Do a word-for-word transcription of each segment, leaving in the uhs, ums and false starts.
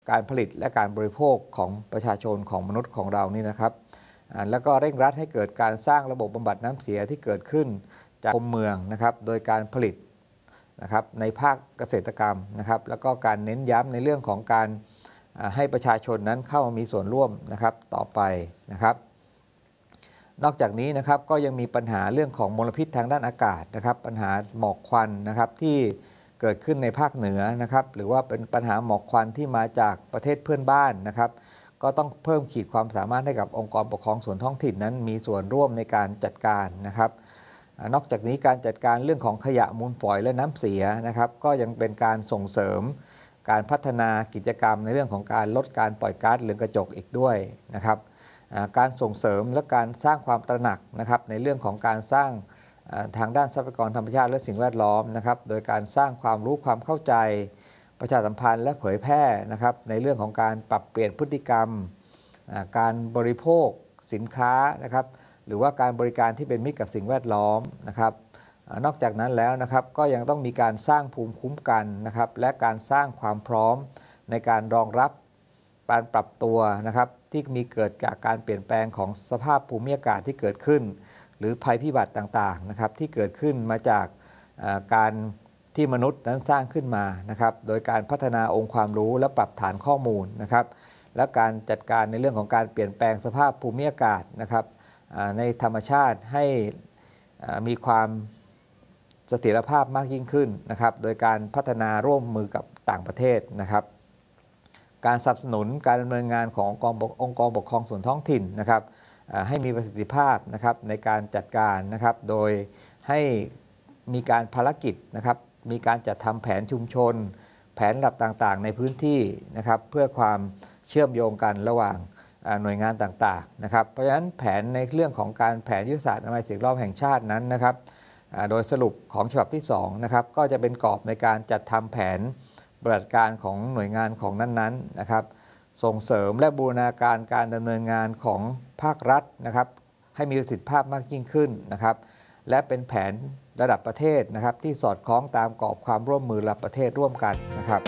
การผลิตและการบริโภคของประชาชนของมนุษย์ของเรานี่นะครับแล้วก็เร่งรัดให้เกิดการสร้างระบบบำบัดน้ำเสียที่เกิดขึ้นจากเมืองนะครับโดยการผลิตนะครับในภาคเกษตรกรรมนะครับแล้วก็การเน้นย้ำในเรื่องของการให้ประชาชนนั้นเข้ามามีส่วนร่วมนะครับต่อไปนะครับนอกจากนี้นะครับก็ยังมีปัญหาเรื่องของมลพิษทางด้านอากาศนะครับปัญหาหมอกควันนะครับที่เกิดขึ้นในภาคเหนือนะครับหรือว่าเป็นปัญหาหมอกควันที่มาจากประเทศเพื่อนบ้านนะครับก็ต้องเพิ่มขีดความสามารถให้กับองค์กรปกครองส่วนท้องถิ่นนั้นมีส่วนร่วมในการจัดการนะครับนอกจากนี้การจัดการเรื่องของขยะมูลฝอยและน้ำเสียนะครับก็ยังเป็นการส่งเสริมการพัฒนากิจกรรมในเรื่องของการลดการปล่อยก๊าซเรือนกระจกอีกด้วยนะครับการส่งเสริมและการสร้างความตระหนักนะครับในเรื่องของการสร้างทางด้านทรัพยากรธรรมชาติและสิ่งแวดล้อมนะครับโดยการสร้างความรู้ความเข้าใจประชาสัมพันธ์และเผยแพร่นะครับในเรื่องของการปรับเปลี่ยนพฤติกรรมการบริโภคสินค้านะครับหรือว่าการบริการที่เป็นมิตรกับสิ่งแวดล้อมนะครับนอกจากนั้นแล้วนะครับก็ยังต้องมีการสร้างภูมิคุ้มกันนะครับและการสร้างความพร้อมในการรองรับการปรับตัวนะครับที่มีเกิดจากการเปลี่ยนแปลงของสภาพภูมิอากาศที่เกิดขึ้นหรือภัยพิบัติต่างๆนะครับที่เกิดขึ้นมาจากการที่มนุษย์นั้นสร้างขึ้นมานะครับโดยการพัฒนาองค์ความรู้และปรับฐานข้อมูลนะครับและการจัดการในเรื่องของการเปลี่ยนแปลงสภาพภูมิอากาศนะครับในธรรมชาติให้มีความเสถียรภาพมากยิ่งขึ้นนะครับโดยการพัฒนาร่วมมือกับต่างประเทศนะครับการสนับสนุนการดำเนินงานขององค์กรองค์กรปกครองส่วนท้องถิ่นนะครับให้มีประสิทธิภาพนะครับในการจัดการนะครับโดยให้มีการภารกิจนะครับมีการจัดทำแผนชุมชนแผนระดับต่างๆในพื้นที่นะครับเพื่อความเชื่อมโยงกันระหว่างหน่วยงานต่างๆนะครับเพราะฉะนั้นแผนในเรื่องของการแผนยุทธศาสตร์อนามัยสิ่งแวดล้อมแห่งชาตินั้นนะครับโดยสรุปของฉบับที่สองนะครับก็จะเป็นกรอบในการจัดทำแผนปฏิบัติการของหน่วยงานของนั้นๆนะครับส่งเสริมและบูรณาการการดำเนินงานของภาครัฐนะครับให้มีประสิทธิภาพมากยิ่งขึ้นนะครับและเป็นแผนระดับประเทศนะครับที่สอดคล้องตามกรอบความร่วมมือระดับประเทศร่วมกันนะครับ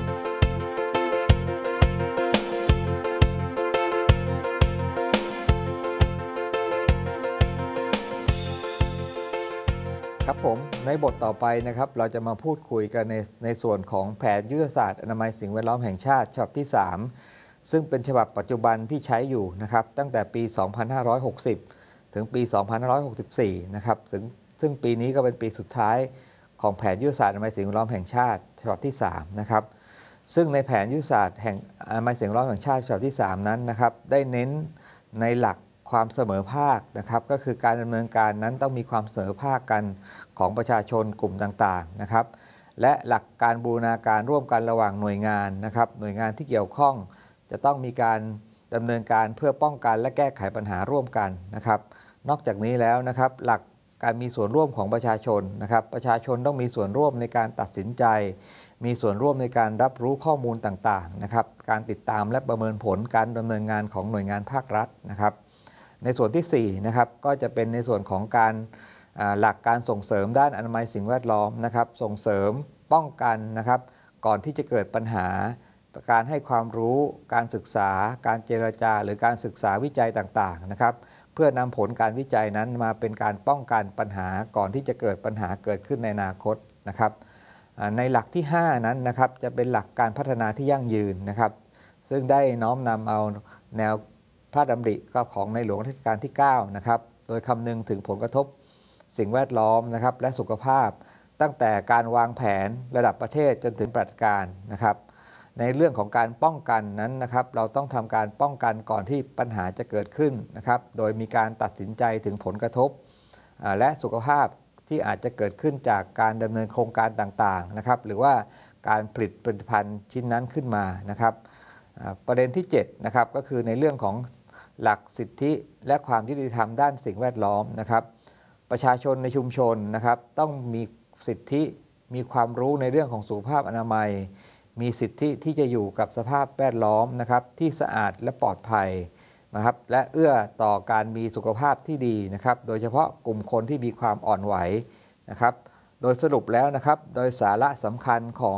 ครับผมในบทต่อไปนะครับเราจะมาพูดคุยกันในในส่วนของแผนยุทธศาสตร์อนามัยสิ่งแวดล้อมแห่งชาติฉบับที่สามซึ่งเป็นฉบับปัจจุบันที่ใช้อยู่นะครับตั้งแต่ปี สองพันห้าร้อยหกสิบ ถึงปี สองพันห้าร้อยหกสิบสี่ นะครับซึ่งซึ่งปีนี้ก็เป็นปีสุดท้ายของแผนยุทธศาสตร์อนามัยสิ่งแวดล้อมแห่งชาติฉบับที่สามนะครับซึ่งในแผนยุทธศาสตร์แห่งอนามัยสิ่งแวดล้อมแห่งชาติฉบับที่สามนั้นนะครับได้เน้นในหลักความเสมอภาคนะครับก็คือการดำเนินการนั้นต้องมีความเสมอภาคกันของประชาชนกลุ่มต่างๆนะครับและหลักการบูรณาการร่วมกันระหว่างหน่วยงานนะครับหน่วยงานที่เกี่ยวข้องจะต้องมีการดำเนินการเพื่อป้องกันและแก้ไขปัญหาร่วมกันนะครับนอกจากนี้แล้วนะครับหลักการมีส่วนร่วมของประชาชนนะครับประชาชนต้องมีส่วนร่วมในการตัดสินใจมีส่วนร่วมในการรับรู้ข้อมูลต่างๆนะครับการติดตามและประเมินผลการดำเนินงานของหน่วยงานภาครัฐนะครับในส่วนที่สี่นะครับก็จะเป็นในส่วนของการหลักการส่งเสริมด้านอนามัยสิ่งแวดล้อมนะครับส่งเสริมป้องกันนะครับก่อนที่จะเกิดปัญหาการให้ความรู้การศึกษาการเจรจาหรือการศึกษาวิจัยต่างๆนะครับเพื่อนำผลการวิจัยนั้นมาเป็นการป้องกันปัญหาก่อนที่จะเกิดปัญหาเกิดขึ้นในอนาคตนะครับในหลักที่ห้านั้นนะครับจะเป็นหลักการพัฒนาที่ยั่งยืนนะครับซึ่งได้น้อมนำเอาแนวพระดำริก็ของในหลวงรัชกาลที่เก้านะครับโดยคำนึงถึงผลกระทบสิ่งแวดล้อมนะครับและสุขภาพตั้งแต่การวางแผนระดับประเทศจนถึงปฏิบัติการนะครับในเรื่องของการป้องกันนั้นนะครับเราต้องทำการป้องกันก่อนที่ปัญหาจะเกิดขึ้นนะครับโดยมีการตัดสินใจถึงผลกระทบและสุขภาพที่อาจจะเกิดขึ้นจากการดำเนินโครงการต่างๆนะครับหรือว่าการผลิตผลิตภัณฑ์ชิ้นนั้นขึ้นมานะครับประเด็นที่เจ็ดนะครับก็คือในเรื่องของหลักสิทธิและความยุติธรรมด้านสิ่งแวดล้อมนะครับประชาชนในชุมชนนะครับต้องมีสิทธิมีความรู้ในเรื่องของสุขภาพอนามัยมีสิทธิที่จะอยู่กับสภาพแวดล้อมนะครับที่สะอาดและปลอดภัยนะครับและเอื้อต่อการมีสุขภาพที่ดีนะครับโดยเฉพาะกลุ่มคนที่มีความอ่อนไหวนะครับโดยสรุปแล้วนะครับโดยสาระสำคัญของ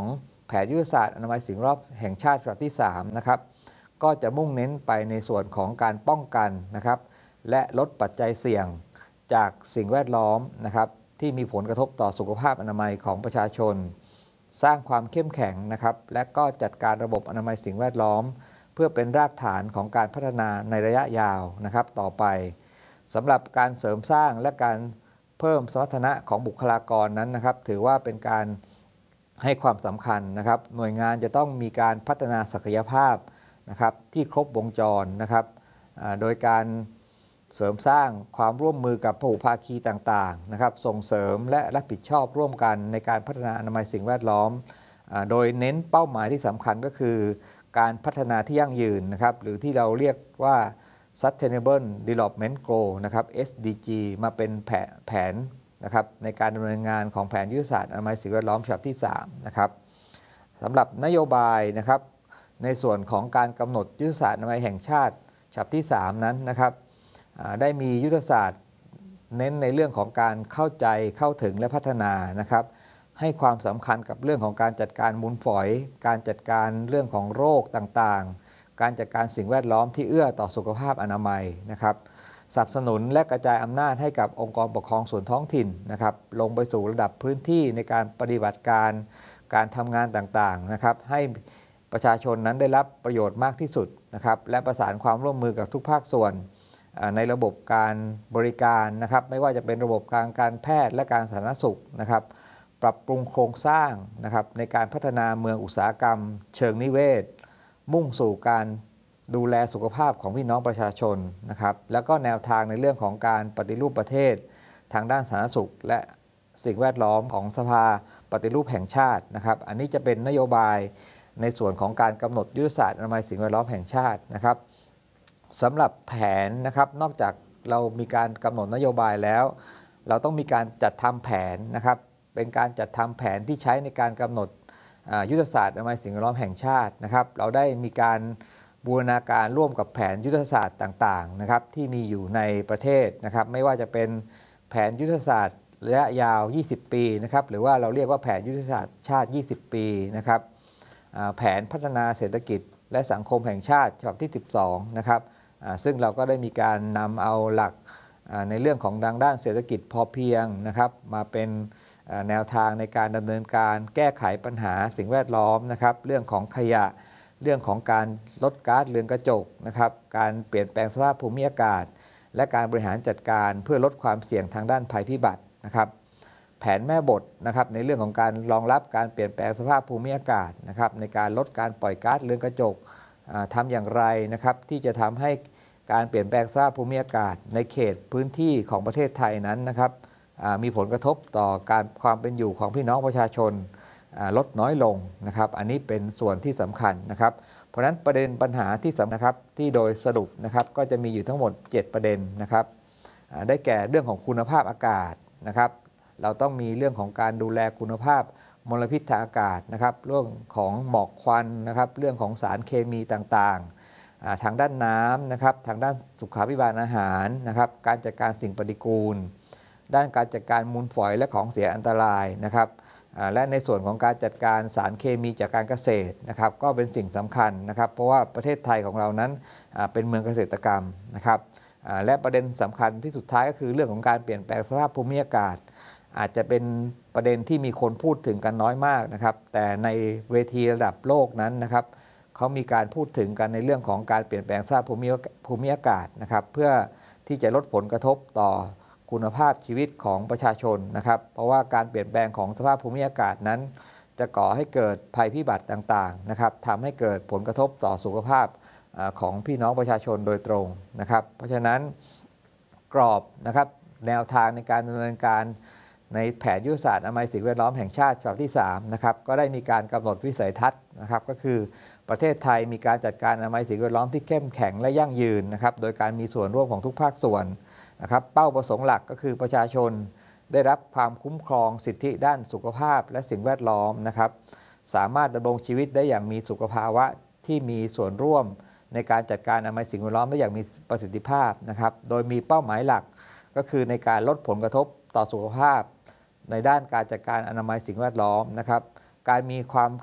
แผนยุทธศาสตร์อนามัยสิ่งแวดล้อมแห่งชาติฉบับที่สามนะครับก็จะมุ่งเน้นไปในส่วนของการป้องกันนะครับและลดปัจจัยเสี่ยงจากสิ่งแวดล้อมนะครับที่มีผลกระทบต่อสุขภาพอนามัยของประชาชนสร้างความเข้มแข็งนะครับและก็จัดการระบบอนามัยสิ่งแวดล้อมเพื่อเป็นรากฐานของการพัฒนาในระยะยาวนะครับต่อไปสำหรับการเสริมสร้างและการเพิ่มสมรรถนะของบุคลากรนั้นนะครับถือว่าเป็นการให้ความสำคัญนะครับหน่วยงานจะต้องมีการพัฒนาศักยภาพนะครับที่ครบวงจรนะครับโดยการเสริมสร้างความร่วมมือกับพหุภาคีต่างๆนะครับส่งเสริมและรับผิดชอบร่วมกันในการพัฒนาอนามัยสิ่งแวดล้อมโดยเน้นเป้าหมายที่สำคัญก็คือการพัฒนาที่ยั่งยืนนะครับหรือที่เราเรียกว่า Sustainable Development Goal นะครับ เอส ดี จี มาเป็นแผนแผนนะครับในการดำเนินงานของแผนยุทธศาสตร์อนามัยสิ่งแวดล้อมฉบับที่สามนะครับสำหรับนโยบายนะครับในส่วนของการกำหนดยุทธศาสตร์อนามัยแห่งชาติฉบับที่สามนั้นนะครับได้มียุทธศาสตร์เน้นในเรื่องของการเข้าใจเข้าถึงและพัฒนานะครับให้ความสำคัญกับเรื่องของการจัดการมูลฝอยการจัดการเรื่องของโรคต่างๆการจัดการสิ่งแวดล้อมที่เอื้อต่อสุขภาพอนามัยนะครับสนับสนุนและกระจายอำนาจให้กับองค์กรปกครองส่วนท้องถิ่นนะครับลงไปสู่ระดับพื้นที่ในการปฏิบัติการการทำงานต่างๆนะครับให้ประชาชนนั้นได้รับประโยชน์มากที่สุดนะครับและประสานความร่วมมือกับทุกภาคส่วนในระบบการบริการนะครับไม่ว่าจะเป็นระบบการการแพทย์และการสาธารณสุขนะครับปรับปรุงโครงสร้างนะครับในการพัฒนาเมืองอุตสาหกรรมเชิงนิเวศมุ่งสู่การดูแลสุขภาพของพี่น้องประชาชนนะครับแล้วก็แนวทางในเรื่องของการปฏิรูปประเทศทางด้านสาธารณสุขและสิ่งแวดล้อมของสภาปฏิรูปแห่งชาตินะครับอันนี้จะเป็นนโยบายในส่วนของการกำหนดยุทธศาสตร์อนามัยสิ่งแวดล้อมแห่งชาตินะครับสำหรับแผนนะครับนอกจากเรามีการกำหนดนโยบายแล้วเราต้องมีการจัดทำแผนนะครับเป็นการจัดทำแผนที่ใช้ในการกำหนดยุทธศาสตร์อนามัยสิ่งแวดล้อมแห่งชาตินะครับเราได้มีการบูรณาการร่วมกับแผนยุทธศาสตร์ต่างๆนะครับที่มีอยู่ในประเทศนะครับไม่ว่าจะเป็นแผนยุทธศาสตร์ระยะยาว ยี่สิบ ปีนะครับหรือว่าเราเรียกว่าแผนยุทธศาสตร์ชาติ ยี่สิบ ปีนะครับแผนพัฒนาเศรษฐกิจและสังคมแห่งชาติฉบับที่ สิบสองนะครับซึ่งเราก็ได้มีการนำเอาหลักในเรื่องของทางด้านเศรษฐกิจพอเพียงนะครับมาเป็นแนวทางในการดำเนินการแก้ไขปัญหาสิ่งแวดล้อมนะครับเรื่องของขยะเรื่องของการลดก๊าซเรือนกระจกนะครับการเปลี่ยนแปลงสภาพภูมิอากาศและการบริหารจัดการเพื่อลดความเสี่ยงทางด้านภัยพิบัตินะครับแผนแม่บทนะครับในเรื่องของการรองรับการเปลี่ยนแปลงสภาพภูมิอากาศนะครับในการลดการปล่อยก๊าซเรือนกระจกทำอย่างไรนะครับที่จะทำให้การเปลี่ยนแปลงสภาพภูมิอากาศในเขตพื้นที่ของประเทศไทยนั้นนะครับมีผลกระทบต่อการความเป็นอยู่ของพี่น้องประชาชนลดน้อยลงนะครับอันนี้เป็นส่วนที่สำคัญนะครับเพราะฉะนั้นประเด็นปัญหาที่สำคัญนะครับที่โดยสรุปนะครับก็จะมีอยู่ทั้งหมดเจ็ดประเด็นนะครับได้แก่เรื่องของคุณภาพอากาศนะครับเราต้องมีเรื่องของการดูแลคุณภาพมลพิษทางอากาศนะครับเรื่องของหมอกควันนะครับเรื่องของสารเคมีต่างๆทางด้านน้ำนะครับทางด้านสุขาภิบาลอาหารนะครับการจัดการสิ่งปฏิกูลด้านการจัดการมูลฝอยและของเสียอันตรายนะครับและในส่วนของการจัดการสารเคมีจากการเกษตรนะครับก็เป็นสิ่งสำคัญนะครับเพราะว่าประเทศไทยของเรานั้นเป็นเมืองเกษตรกรรมนะครับและประเด็นสำคัญที่สุดท้ายก็คือเรื่องของการเปลี่ยนแปลงสภาพภูมิอากาศอาจจะเป็นประเด็นที่มีคนพูดถึงกันน้อยมากนะครับแต่ในเวทีระดับโลกนั้นนะครับเขามีการพูดถึงกันในเรื่องของการเปลี่ยนแปลงสภาพภูมิภูมิอากาศนะครับเพื่อที่จะลดผลกระทบต่อคุณภาพชีวิตของประชาชนนะครับเพราะว่าการเปลี่ยนแปลงของสภาพภูมิอากาศนั้นจะก่อให้เกิดภัยพิบัติต่างๆนะครับทำให้เกิดผลกระทบต่อสุขภาพของพี่น้องประชาชนโดยตรงนะครับเพราะฉะนั้นกรอบนะครับแนวทางในการดำเนินการในแผนยุทธศาสตร์อนามัยสิ่งแวดล้อมแห่งชาติฉบับที่สามนะครับก็ได้มีการกำหนดวิสัยทัศน์นะครับก็คือประเทศไทยมีการจัดการอนามัยสิ่งแวดล้อมที่เข้มแข็งและยั่งยืนนะครับโดยการมีส่วนร่วมของทุกภาคส่วนนะครับเป้าประสงค์หลักก็คือประชาชนได้รับความคุ้มครองสิทธิด้านสุขภาพและสิ่งแวดล้อมนะครับสามารถดำรงชีวิตได้อย่างมีสุขภาวะที่มีส่วนร่วมในการจัดการอนามัยสิ่งแวดล้อมได้อย่างมีประสิทธิภาพนะครับโดยมีเป้าหมายหลักก็คือในการลดผลกระทบต่อสุขภาพในด้านการจัดการอนามัยสิ่งแวดล้อมนะครับการมีความ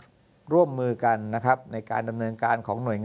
ร่วมมือกันนะครับในการดำเนินการของหน่วยงาน